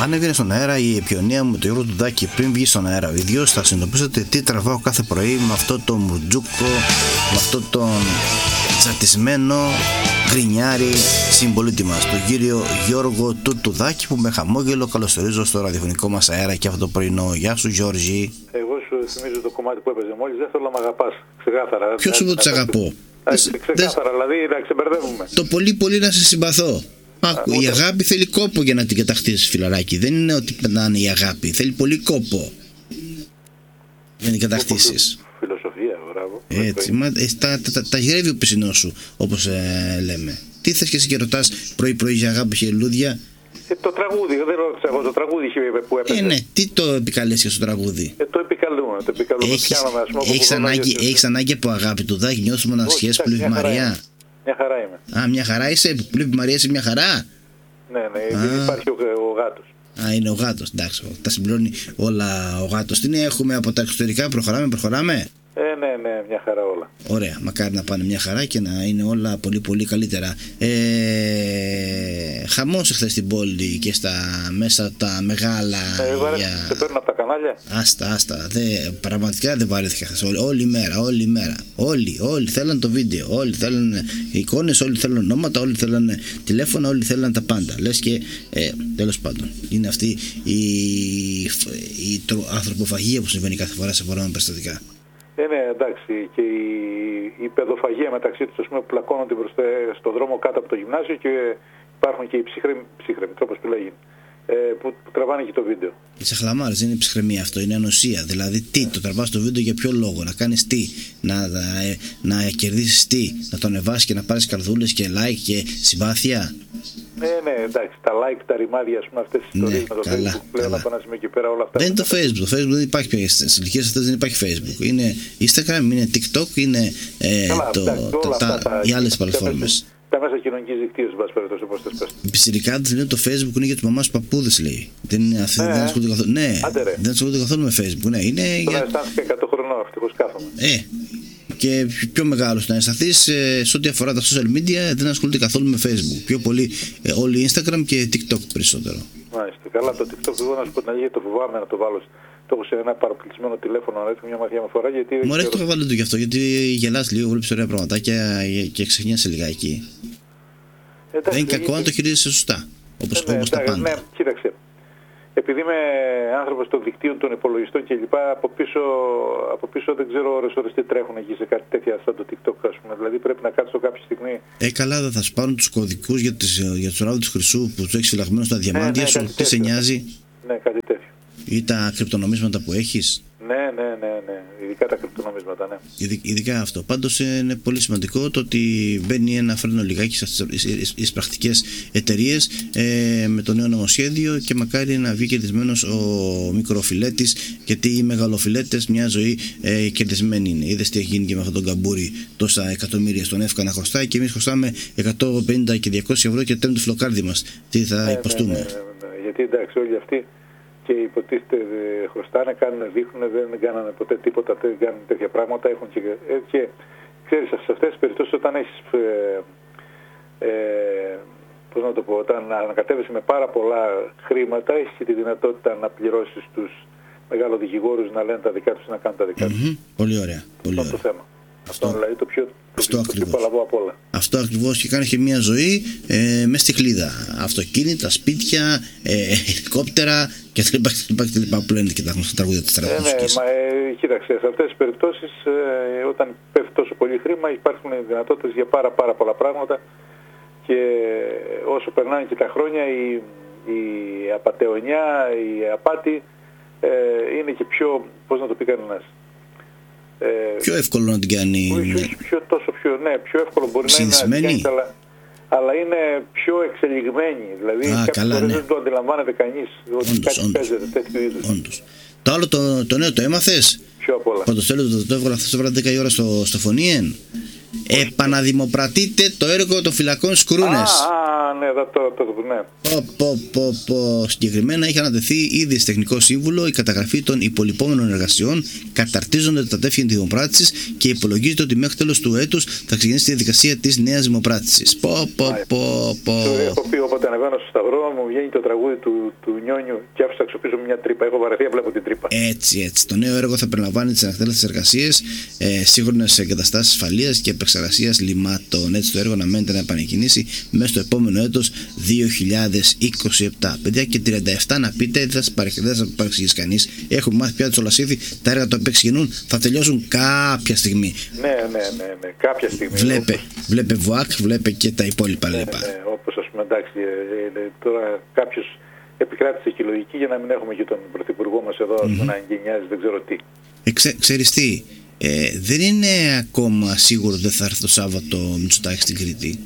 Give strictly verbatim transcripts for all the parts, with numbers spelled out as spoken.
Αν έβγαινε στον αέρα η επικοινωνία μου με το Γιώργο Ντουδάκη πριν βγει στον αέρα ο ίδιος, θα συνειδητοποιήσετε τι τραβάω κάθε πρωί με αυτό το μουρτζούκο, με αυτό τον τσατισμένο γκρινιάρι συμπολίτη μας, τον κύριο Γιώργο Ντουδάκη, που με χαμόγελο καλωσορίζω στο ραδιοφωνικό μας αέρα και αυτό το πρωινό. Γεια σου, Γιώργη. Εγώ σου θυμίζω το κομμάτι που έπαιζε μόλις, δεν θέλω να μ' αγαπάς. Ξεκάθαρα. Ποιος σου είπε ότι σ' αγαπώ? Ξεκάθαρα, δηλαδή να ξεμπερδεύουμε. Το πολύ πολύ να σε συμπαθώ. Άκου, η αγάπη θέλει κόπο για να την κατακτήσεις, φιλαράκι. Δεν είναι ότι να είναι η αγάπη. Θέλει πολύ κόπο για να την κατακτήσεις. Φιλοσοφία, μπράβο. Έτσι, μα, ε, τα, τα, τα, τα γυρεύει ο πισινός σου, όπως ε, λέμε. Τι θες και εσύ και ρωτάς πρωί-πρωί για αγάπη και λουλούδια? Ε, το τραγούδι, δεν ρώτησα εγώ, το τραγούδι που έπαιζε. Ε, ναι, τι το επικαλέσεις στο τραγούδι? Ε, το επικαλούμε, το επικαλούμε. Έχεις, Πιάνομαι, ας πούμε, έχεις, ανάγκη, έχεις ανάγκη από αγάπη του Δάκη, νιώθεις μοναξιές που λείπει Μαρία? Μια χαρά είμαι. Α, μια χαρά είσαι, που λείπει Μαρία, είσαι μια χαρά. Ναι, ναι, δεν υπάρχει ο, ο γάτος. Α, είναι ο γάτος, εντάξει, τα συμπληρώνει όλα ο γάτος. Τι έχουμε από τα εξωτερικά, προχωράμε, προχωράμε. Ε, ναι, ναι, μια χαρά όλα. Ωραία, μακάρι να πάνε μια χαρά και να είναι όλα πολύ πολύ καλύτερα. Ε, χαμός εχθές στην πόλη και στα μέσα τα μεγάλα. Ε, εγώ για... σε παίρνω από τα κανάλια. Άστα, άστα, δε, πραγματικά δεν βαρέθηκα χθες, όλη, όλη η μέρα, όλη η μέρα. Όλοι, όλοι θέλαν το βίντεο, όλοι θέλαν εικόνες, όλοι θέλαν ονόματα, όλοι θέλαν τηλέφωνα, όλοι θέλαν τα πάντα. Λες και, ε, τέλος πάντων, είναι αυτή η, η, η ανθρωποφαγία που συμβαίνει κάθε φορά σε παρόμοια περιστατικά. Ε, ναι, εντάξει, και η, η παιδοφαγία μεταξύ τους, ας πούμε, που πλακώνονται μπροστά στον δρόμο κάτω από το γυμνάσιο, και υπάρχουν και οι ψυχρεμοί, ψυχρεμοί τρόπος που λέγει, ε, που, που τραβάνε και το βίντεο. Είσαι χλαμάρες, δεν είναι ψυχραιμία αυτό, είναι ανοσία. Δηλαδή, τι, το τραβάς το βίντεο για ποιο λόγο, να κάνεις τι, να, ε, να κερδίσεις τι, να το ανεβάσεις και να πάρεις καρδούλες και like και συμπάθεια. Ναι, ναι, εντάξει, τα like, τα ρημάδια, ας πούμε, αυτές τις ιστορίες, ναι, με το καλά, Facebook πλέον από ένα σημείο και πέρα, όλα αυτά. Δεν είναι το Facebook, το Facebook δεν υπάρχει πια, στις ηλικίες αυτές δεν υπάρχει Facebook. Είναι Instagram, είναι TikTok, είναι ε, καλά, το, εντάξει, το, τα, τα, τα, οι άλλες πλατφόρμες. Τα μέσα κοινωνικής δικτύωσης, εν πάση περιπτώσει, όπως θες πες. Οι πιτσιρικάδες λένε το Facebook είναι για τους μαμάς παππούδες, λέει. Δεν είναι αυτή, ναι, δεν ασχολούνται καθόλου. Ναι, δεν ασχολούνται καθόλου με Facebook. Ναι, είναι τώρα για... αισθάνθηκα εκατό χρονών, ευτυχώς κάθομαι. Ε, και πιο μεγάλος να αισθανθείς ε, σε ό,τι αφορά τα social media, δεν ασχολείται καθόλου με Facebook. Πιο πολύ ε, όλοι Instagram και TikTok περισσότερο. Μάλιστα. Καλά, το TikTok εγώ να σου πω την αλήθεια, το φοβάμαι να το βάλω. Το έχω σε ένα παραπλησμένο τηλέφωνο, να ρίχνω μια μαθιά με φορά. Μωρέ, το έχω βάλει το γι' αυτό, γιατί γελάς λίγο, βλέπεις ωραία πραγματάκια και ξεχνιάσαι λιγάκι. Εντάξει, δεν είναι κακό αν το χειρίζεσαι σωστά, όπως, ε, ναι, όπως τα πάντα. Ναι, κοίταξε. Επειδή είμαι άνθρωπος των δικτύων, των υπολογιστών κλπ. Από πίσω, από πίσω δεν ξέρω ώρες ώρες τι τρέχουν εκεί σε κάτι τέτοια σαν το TikTok, ας πούμε. Δηλαδή πρέπει να κάτσω κάποια στιγμή. Ε, καλά, δεν θα σου πάρουν τους κωδικούς για, τις, για τους ράβδους χρυσού που τους έχεις φυλαγμένους στα διαμάντια ναι, ναι, σου. Τι σε νοιάζει? Ναι, κάτι τέτοιο. Ή τα κρυπτονομίσματα που έχεις. Ναι, ναι, ναι, ναι. Ειδικά τα κρυπτονομίσματα, ναι. Ειδικά αυτό. Πάντως είναι πολύ σημαντικό το ότι μπαίνει ένα φρένο λιγάκι στις πρακτικές εταιρείες ε, με το νέο νομοσχέδιο, και μακάρι να βγει κερδισμένος ο μικροφιλέτης, γιατί οι μεγαλοφιλέτες μια ζωή ε, κερδισμένοι είναι. Είδες τι έχει γίνει και με αυτόν τον καμπούρι, τόσα εκατομμύρια στον ΕΦΚΑ να χρωστάει, και εμείς χρωστάμε εκατόν πενήντα και διακόσια ευρώ και τέμουν το φλοκάρδι μας. Τι θα ναι, υποστούμε? Ναι, ναι, ναι, ναι. Γιατί εντάξει, όλοι αυτοί και υποτίθεται χρωστάνε, κάνουν, δείχνουν, δεν κάνανε ποτέ τίποτα, δεν κάνουν τέτοια πράγματα. Έχουν και, και ξέρεις, σε αυτές τις περιπτώσεις, όταν έχεις ε, ε, πώς να το πω, όταν ανακατεύεσαι με πάρα πολλά χρήματα, έχεις και τη δυνατότητα να πληρώσεις τους μεγάλους δικηγόρους να λένε τα δικά τους, να κάνουν τα δικά τους. Mm-hmm. Πολύ ωραία. Πολύ αυτό είναι το θέμα. Αυτό, αυτό δηλαδή το πιο, αυτό το πιο παλαβό απ' όλα. Αυτό ακριβώς, και κάνει και μια ζωή ε, μέσα στη χλίδα. Αυτοκίνητα, σπίτια, ε, ελικόπτερα και τα λοιπά, τα λοιπά που λένε και τα γνωστά τραγούδια της τραγουδιστικής. Ε, ναι, μα ε, κοίταξε, σε αυτές τις περιπτώσεις ε, όταν πέφτει τόσο πολύ χρήμα υπάρχουν δυνατότητες για πάρα πάρα πολλά πράγματα, και όσο περνάνε και τα χρόνια η, η απατεωνιά, η απάτη ε, είναι και πιο, πώς να το πει κανένας, Ε, πιο εύκολο να την κάνει. Όχι, όχι, πιο, τόσο πιο, ναι, πιο εύκολο μπορεί να είναι να την κάνει, αλλά, αλλά είναι πιο εξελιγμένη. Δηλαδή κάποιες φορές ναι. δεν το αντιλαμβάνεται κανείς ότι όντως, κάτι όντως, παίζεται τέτοιου είδους. Όντως. Το άλλο το, το νέο το έμαθες? Ποιο απ' όλα? Παντοστέλιο το, το έβγαλα αυτό το βράδυ δέκα η ώρα στο, στο Φωνήεν. Επαναδημοπρατείται το έργο των φυλακών Σκρούνες. Α, α, Α, ναι, το, το, το, το, ναι. Πο, πο, πο, πο. Συγκεκριμένα έχει ανατεθεί ήδη σε τεχνικό σύμβουλο η καταγραφή των υπολοιπόμενων εργασιών, καταρτίζονται τα τεύχη δημοπράτησης και υπολογίζεται ότι μέχρι τέλος του έτους θα ξεκινήσει τη διαδικασία της νέας δημοπράτησης. Πο, πο, πο, πο. Το έχω πει, όποτε ανεβαίνω στο Σταυρό, μου βγαίνει το τραγούδι του, του Νιόνιου και άφησα αξιοποιήσω μια τρύπα. Έχω βαρεθεί, βλέπω την τρύπα. Έτσι, έτσι. Το νέο έργο θα περιλαμβάνει τις ανακτέλευτες εργασίες, ε, σύγχρονες εγκαταστάσεις ασφαλείας και επεξεργασίας λιμάτων. Έτσι, το έργο αναμένεται να επανεκκινήσει μέσα στο επόμενο έτος δύο χιλιάδες είκοσι επτά. Παιδιά, και τριάντα επτά να πείτε, δεν θα σας παρεξηγήσει κανείς. Έχουμε μάθει πια το Λασίδη, τα έργα τα οποία ξεκινούν θα τελειώσουν κάποια στιγμή. Ναι, ναι, ναι, ναι, κάποια στιγμή. Βλέπε, όπως... βλέπε ΒΟΑΚ, βλέπε και τα υπόλοιπα. Ναι, λοιπά. ναι, όπως ας πούμε, εντάξει, ε, ε, τώρα κάποιος επικράτησε και λογική για να μην έχουμε και τον Πρωθυπουργό μας εδώ mm-hmm. να εγκαινιάζει δεν ξέρω τι. Ε, ξέ, ξέρεις τι, ε, δεν είναι ακόμα σίγουρο ότι δεν θα έρθει το Σάββατο Μητσοτάκης στην Κρήτη.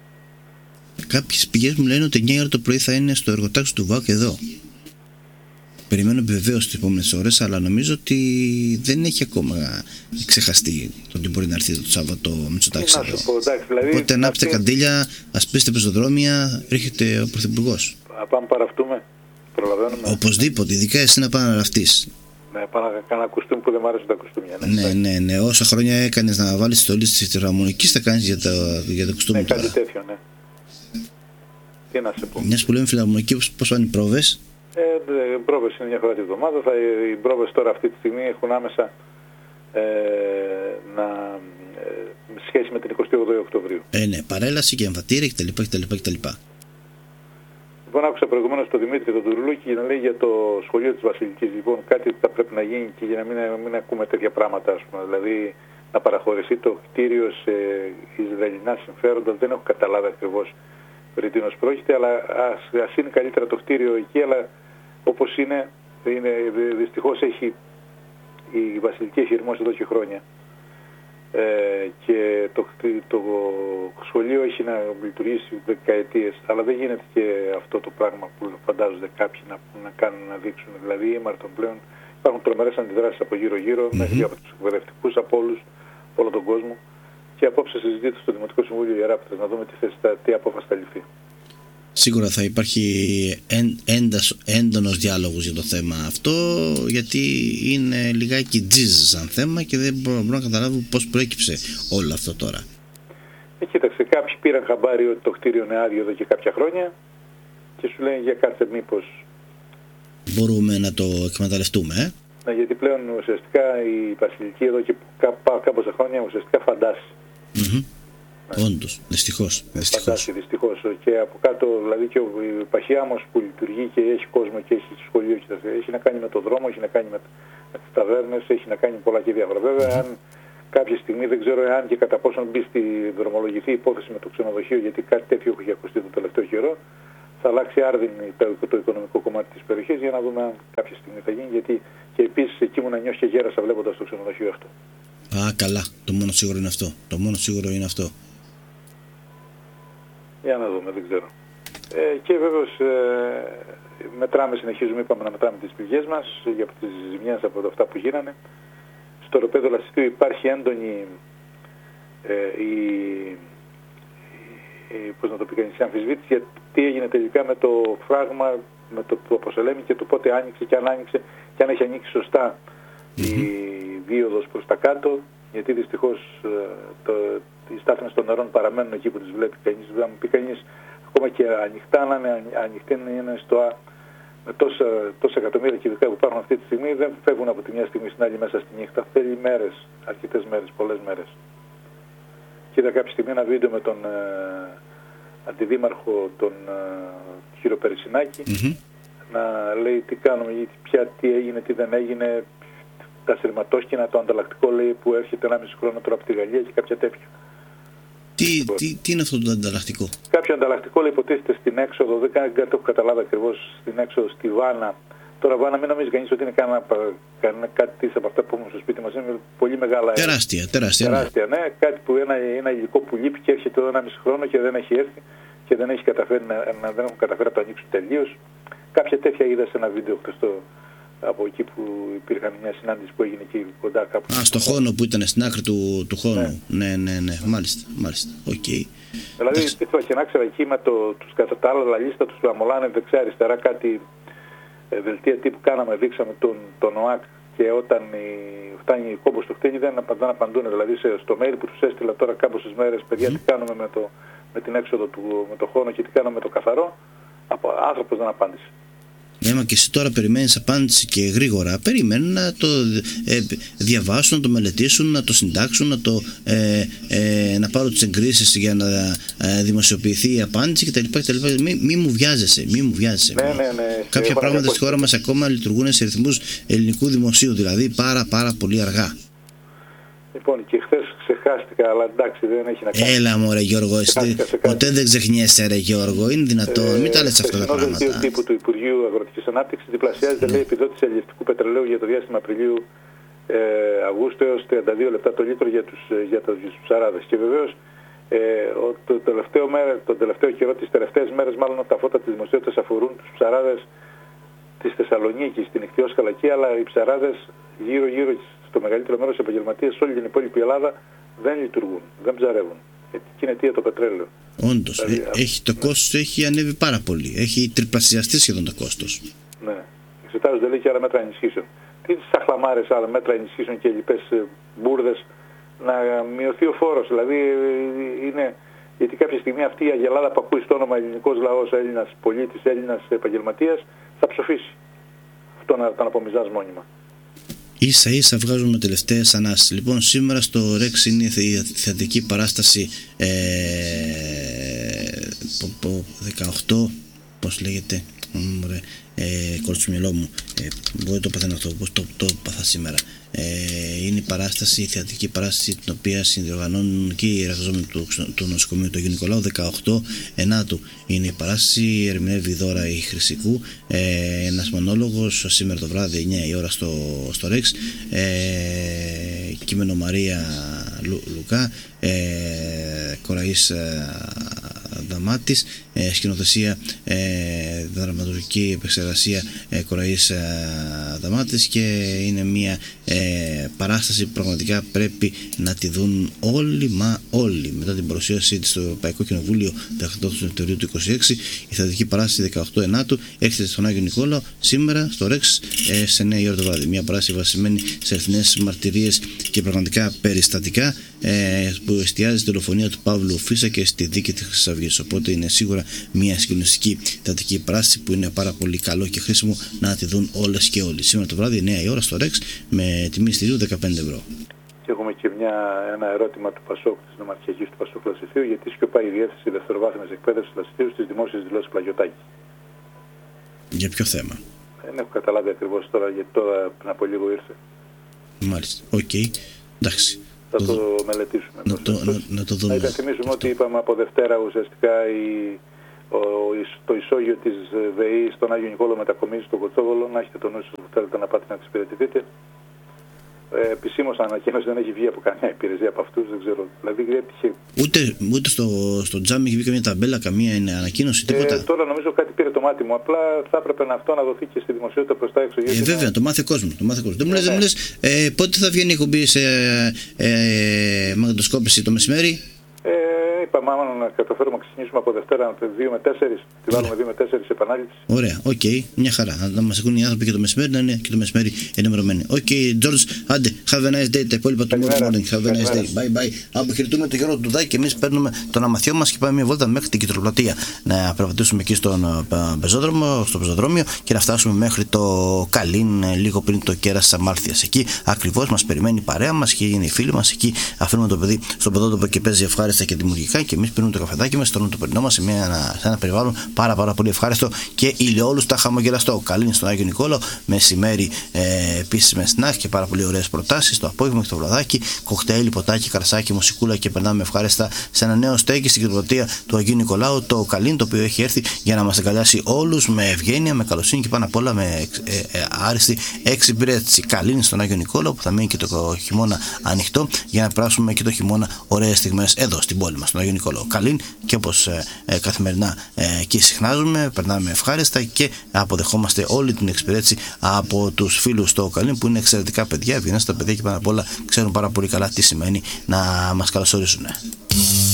Κάποιες πηγές μου λένε ότι εννιά ώρα το πρωί θα είναι στο εργοτάξιο του ΒΑΚ εδώ. Περιμένω επιβεβαίωση τις επόμενες ώρες, αλλά νομίζω ότι δεν έχει ακόμα ξεχαστεί το ότι μπορεί να έρθει το Σάββατο Μητσοτάκης εδώ. Πω, εντάξει, δηλαδή, οπότε ανάψτε αυτή... καντήλια, ασπίστε πεζοδρόμια, έρχεται ο Πρωθυπουργός. Να πάμε παραυτούμε, προλαβαίνουμε. Οπωσδήποτε, ειδικά εσύ να πάνε να ραφτείς. Ναι, πάω να κάνω κουστούμι που δεν μου αρέσουν τα κουστούμια. Ναι, ναι, ναι, ναι. Όσα χρόνια έκανες να βάλεις στολή της φιλαρμονικής, θα κάνεις για το, για το κουστούμι ναι, τώρα. κάτι τέτοιο, ναι. Τι να σε πω. Μιας που λέμε φιλαρμονική, πώς πάνε οι πρόβες? Ε, οι πρόβες είναι μια φορά τη εβδομάδα. Θα, οι πρόβες τώρα αυτή τη στιγμή έχουν άμεσα ε, να, ε, σχέση με την εικοστή όγδοη Οκτωβρίου. Ε, ναι, παρέλαση και εμβατήρια κτλ. κτλ. Λοιπόν, άκουσα προηγουμένως τον Δημήτρη τον Τουρλούκη για να λέει για το σχολείο της Βασιλικής. Λοιπόν, κάτι θα πρέπει να γίνει και για να μην, μην ακούμε τέτοια πράγματα, ας πούμε. Δηλαδή, να παραχωρηθεί το κτίριο σε Ισραηλινά συμφέροντα. Δεν έχω καταλάβει ακριβώς περί τίνος πρόκειται, αλλά ας, ας είναι καλύτερα το κτίριο εκεί, αλλά όπως είναι, είναι δυστυχώς έχει η Βασιλική έχει ηρμώσει εδώ και χρόνια. Ε, και το, το σχολείο έχει να λειτουργήσει δεκαετίες, αλλά δεν γίνεται και αυτό το πράγμα που φαντάζονται κάποιοι να, να κάνουν, να δείξουν. Δηλαδή, ήμαρτον πλέον υπάρχουν τρομερές αντιδράσεις από γύρω-γύρω, mm-hmm. μέχρι από τους εκπαιδευτικούς, από όλους, όλο τον κόσμο. Και απόψε συζητείται στο Δημοτικό Συμβούλιο Ιεράπετρας να δούμε τι, θέση, τι απόφαση θα ληφθεί. Σίγουρα θα υπάρχει έντας, έντονος διάλογος για το θέμα αυτό, γιατί είναι λιγάκι τζιζ σαν θέμα και δεν μπορώ, μπορώ να καταλάβω πώς προέκυψε όλο αυτό τώρα. Ε, κοίταξε, κάποιοι πήραν χαμπάρι ότι το κτίριο είναι άδειο εδώ και κάποια χρόνια και σου λένε για κάτσε μήπως μπορούμε να το εκμεταλλευτούμε, ε? Ναι, γιατί πλέον ουσιαστικά η Βασιλική εδώ και κάμποσα χρόνια ουσιαστικά φαντάσει. Mm-hmm. Ναι. Όντως, δυστυχώς. Φαντάσει, δυστυχώς. Και από κάτω, δηλαδή και η Παχιάμος που λειτουργεί και έχει κόσμο και έχει σχολείο και τα έχει να κάνει με το δρόμο, έχει να κάνει με, με τις ταβέρνες, έχει να κάνει πολλά και διάφορα. Βέβαια, mm-hmm. αν κάποια στιγμή δεν ξέρω εάν και κατά πόσον μπει στη δρομολογηθεί υπόθεση με το ξενοδοχείο, γιατί κάτι τέτοιο έχει ακουστεί το τελευταίο καιρό, θα αλλάξει άρδινη το, το οικονομικό κομμάτι της περιοχής για να δούμε αν κάποια στιγμή θα γίνει. Γιατί και επίσης εκεί μου να νιώσει και γέρασα βλέποντας το ξενοδοχείο αυτό. Α, καλά. Το μόνο σίγουρο είναι αυτό. Το μόνο σίγουρο είναι αυτό. Για να δούμε, δεν ξέρω. Ε, και βέβαιως ε, μετράμε, συνεχίζουμε, είπαμε να μετράμε τις πηγές μας για τις ζημιές από αυτά που γίνανε. Στο ροπέδο Λασιτίου υπάρχει έντονη ε, η, η, πώς να το πει κανείς, η αμφισβήτηση για τι έγινε τελικά με το φράγμα, με το, το Ποσελέμι και το πότε άνοιξε και αν άνοιξε και αν έχει ανοίξει σωστά mm-hmm. η δίωδος προς τα κάτω, γιατί δυστυχώς ε, το, οι στάθμες των νερών παραμένουν εκεί που τις βλέπει κανείς. Θα μου πει κανείς ακόμα και ανοιχτά να είναι, ανοιχτή είναι στο Α, με τόσα, τόσα εκατομμύρια κυβικά που υπάρχουν αυτή τη στιγμή, δεν φεύγουν από τη μια στιγμή στην άλλη μέσα στη νύχτα. Θέλει μέρες, αρκετές μέρες, πολλές μέρες. Και είδα κάποια στιγμή ένα βίντεο με τον ε, αντιδήμαρχο, τον ε, κύριο Περισσινάκη, mm-hmm. να λέει τι κάνουμε, πια τι έγινε, τι δεν έγινε, τα σειρματόσκηνα, το ανταλλακτικό λέει που έρχεται ένα μισό χρόνο τώρα από τη Γαλλία και κάποια τέτοια. Τι, τι, τι είναι αυτό το ανταλλακτικό? Κάποιο ανταλλακτικό λέει υποτίθεται στην έξοδο, δεν, δεν το έχω καταλάβει ακριβώς, στην έξοδο στη Βάνα. Τώρα Βάνα μην νομίζει κανείς ότι είναι κανένα, κανένα κάτι από αυτά που έχουμε στο σπίτι μας, είναι πολύ μεγάλα. Τεράστια, τεράστια. Τεράστια, ναι. ναι. Κάτι που ένα, ένα υλικό που λείπει και έρχεται εδώ ένα μισό χρόνο και δεν έχει έρθει και δεν, έχει καταφέρει να, να, δεν έχουν καταφέρει να το ανοίξουν τελείως. Κάποια τέτοια είδα σε ένα βίντεο χτες το, από εκεί που υπήρχαν μια συνάντηση που έγινε εκεί κοντά κάπου. Α, στο Χόνο που ήταν στην άκρη του, του Χόνου. Ναι, ναι, ναι, ναι. Μάλιστα, μάλιστα. Okay. Δηλαδή, ήθελα και να ξέρω εκεί με το, τους κατά τα άλλα λίστα τους γραμμολάνε δεξιά-αριστερά κάτι ε, δελτία τύπου κάναμε, δείξαμε τον, τον ΟΑΚ και όταν η, φτάνει η κόμπο στο χτένι δεν, δεν απαντούν. Δηλαδή, σε, στο mail που τους έστειλα τώρα κάμποσες μέρες, παιδιά, mm. τι κάνουμε με, το, με την έξοδο του με το Χόνο και τι κάνουμε με το καθαρό, άνθρωπος δεν απάντησε. Ναι, μα και εσύ τώρα περιμένεις απάντηση και γρήγορα. Περιμένουν να το ε, διαβάσουν, να το μελετήσουν, να το συντάξουν, να, το, ε, ε, να πάρουν τις εγκρίσεις για να ε, δημοσιοποιηθεί η απάντηση κτλ. Μην μη μου βιάζεσαι, μη μου βιάζεσαι. Ναι, ναι, ναι. Κάποια πράγματα στη χώρα μας ακόμα λειτουργούν σε ρυθμούς ελληνικού δημοσίου, δηλαδή πάρα πάρα πολύ αργά. Λοιπόν, και χθες ξεχάστηκα, αλλά εντάξει, δεν έχει να κάνει. Έλα μωρέ Γιώργο, εσύ ποτέ δεν ξεχνιέσαι ρε Γιώργο, είναι δυνατόν, ε, μην τα λες αυτά τα πράγματα. Το τύπου του Υπουργείου Αγροτικής Ανάπτυξης διπλασιάζεται, ναι. λέει, επιδότηση αλλιευτικού πετρελαίου για το διάστημα Απριλίου ε, Αυγούστου έως τριάντα δύο λεπτά το λίτρο για τους, για τους ψαράδες. Και βεβαίως ε, το, τελευταίο μέρα, το τελευταίο καιρό, τις τελευταίες μέρες μάλλον τα φώτα της δημοσιότητας αφορούν τους ψαράδες της Θεσσαλονίκης, στην Ιχθυόσκαλακή, αλλά οι ψαράδες γύρω-γύρω το μεγαλύτερο μέρος της επαγγελματίας σε όλη την υπόλοιπη Ελλάδα δεν λειτουργούν, δεν ψαρεύουν. Και είναι αιτία το πετρέλαιο. Όντως, δηλαδή, ε, έχει, το ναι. κόστος έχει ανέβει πάρα πολύ. Έχει τριπλασιαστεί σχεδόν το κόστος. Ναι. Εξετάζονται λέει και άλλα μέτρα ενισχύσεων. Τι σαχλαμάρες, άλλα μέτρα ενισχύσεων και λοιπές μπουρδες, να μειωθεί ο φόρος. Δηλαδή είναι. Γιατί κάποια στιγμή αυτή η αγελάδα που ακούει στο όνομα ελληνικός λαός, Έλληνας πολίτης, Έλληνας επαγγελματίας, θα ψοφήσει. Αυτό να τον απομυζάς μόνιμα. Ίσα ίσα βγάζουμε τελευταίες ανάσεις. Λοιπόν, σήμερα στο Ρεξ είναι η θεατρική παράσταση ε, δεκαοκτώ, πώς λέγεται, μωρέ, ε, κόλλησε το μυαλό μου, ε, εγώ το παθαίνω αυτό, πώς το, το παθά σήμερα. Ε, είναι η παράσταση, η θεατρική παράσταση την οποία συνδιοργανώνουν και οι εργαζόμενοι του, του νοσοκομείου του Αγίου Νικολάου. Δεκαοκτώ ενάτου είναι η παράσταση, ερμηνεύει η Δώρα η Χρυσικού, ε, ένας μονόλογος σήμερα το βράδυ εννιά η ώρα στο, στο Ρεξ, ε, κείμενο Μαρία Λου, Λουκά, ε, Κοραής ε, Δαμάτης, ε, σκηνοθεσία, ε, δραματουργική επεξεργασία ε, Κοραής ε, Δαμάτης, και είναι μια ε, παράσταση που πραγματικά πρέπει να τη δουν όλοι μα όλοι. Μετά την παρουσίαση της στο Ευρωπαϊκό Κοινοβούλιο δεκαοκτώ Σεπτεμβρίου του είκοσι έξι, η θεατρική παράσταση δεκαοκτώ ενάτου έρχεται στον Άγιο Νικόλαο σήμερα στο Ρεξ ε, σε εννιά η ώρα το βράδυ. Μια παράσταση βασισμένη σε αληθινές μαρτυρίες και πραγματικά περιστατικά, ε, που εστιάζει στη δολοφονία του Παύλου Φίσα και στη δίκη της Χρυσής Αυγής. Οπότε είναι σίγουρα μια συγκλονιστική θεατρική παράσταση που είναι πάρα πολύ καλό και χρήσιμο να τη δουν όλες και όλοι. Σήμερα το βράδυ εννιά η ώρα στο Ρεξ με τιμή εισιτηρίου δεκαπέντε ευρώ. Και έχουμε και μια, ένα ερώτημα του Πασόκ, της νομαρχιακής του Πασόκ Λασιθίου, γιατί σιωπάει η διεύθυνση δευτεροβάθμιας εκπαίδευσης του Λασιθίου στις δημόσιες δηλώσεις Πλαγιωτάκη. Για ποιο θέμα? Δεν έχω καταλάβει ακριβώς τώρα, γιατί τώρα πριν από λίγο ήρθε. Μάλιστα. Οκ. Okay. Εντάξει. Θα το, το μελετήσουμε. Να το, να, να το δούμε. Να υπενθυμίσουμε ότι είπαμε από Δευτέρα ουσιαστικά η, ο, το ισόγειο της ΔΕΗ στον Άγιο Νικόλαο μετακομίζει στο Κοτσόβολο. Να έχετε το νου σας που θέλετε να πάτε να εξυπηρετηθείτε. Ε, επισήμως ανακοίνωση δεν έχει βγει από καμία υπηρεσία από αυτούς, δεν ξέρω. Δηλαδή, έτυχε... Ούτε, ούτε στο, στο τζάμι έχει βγει καμία ταμπέλα, καμία ανακοίνωση, τίποτα. Ε, τώρα νομίζω κάτι πήρε το μάτι μου. Απλά θα έπρεπε να αυτό να δοθεί και στη δημοσιότητα προς τα έξω. Ε, βέβαια, να... το μάθει ο κόσμος. Το μάθει ο κόσμος. Δεν μου λες, δεν μου λες ε, πότε θα βγαίνει η εκπομπή σε ε, ε, μαγνητοσκόπηση το μεσημέρι? Ε, είπαμε άμα να καταφέρουμε να ξεκινήσουμε από Δευτέρα δύο με τέσσερις, τη βάλουμε δύο με τέσσερις επανάληψη. Ωραία, οκ, okay, μια χαρά. Να μας ακούν οι άνθρωποι και το μεσημέρι, να είναι και το μεσημέρι ενημερωμένοι. Οκ, okay, George, άντε, have a nice day. Τα υπόλοιπα του morning, have a nice day. Bye bye. Αποχαιρετούμε τον Γιώργο Ντουδάκη και εμείς παίρνουμε τον αμαθιό μας και πάμε μια βόλτα μέχρι την Κιτροπλατεία. Να περπατήσουμε εκεί στον πεζόδρομο, στο πεζοδρόμιο και να φτάσουμε μέχρι το Καλίν, λίγο πριν το κέρας της Αμάλθειας. Εκεί ακριβώς μας περιμένει η παρέα μας και είναι οι φίλοι μας. Εκεί αφήνουμε το παιδί στον πεδότοπο και παίζει ευχάριστα και δημιουργικά. Και εμείς πίνουμε το καφεδάκι μας, στέλνουμε το πρωινό μας σε, μια, σε ένα περιβάλλον πάρα, πάρα πολύ ευχάριστο και ηλιόλουστα χαμογελαστό. Καλή στον Άγιο Νικόλαο, μεσημέρι ε, επίσης με σνακ και πάρα πολύ ωραίες προτάσεις. Το απόγευμα και το βραδάκι, κοκτέιλ, ποτάκι, καρασάκι, μουσικούλα και περνάμε ευχάριστα σε ένα νέο στέκι στην Κιτροπλατεία του Αγίου Νικολάου, το Καλίν, το οποίο έχει έρθει για να μας αγκαλιάσει όλους με ευγένεια, με καλοσύνη και πάνω απ' όλα με ε, ε, άριστη εξυπηρέτηση. Καλίν στον Άγιο Νικόλαο που θα μείνει και το χειμώνα ανοιχτό για να περάσουμε και το χειμώνα ωραίες στιγμές εδώ στην πόλη μας. Αγίου Νικόλαου Καλήν, και όπως ε, ε, καθημερινά ε, και συχνάζουμε, περνάμε ευχάριστα και αποδεχόμαστε όλη την εξυπηρέτηση από τους φίλους στο Καλήν, που είναι εξαιρετικά παιδιά, ευγενέστατα παιδιά και πάνω απ' όλα ξέρουν πάρα πολύ καλά τι σημαίνει να μας καλωσορίσουν.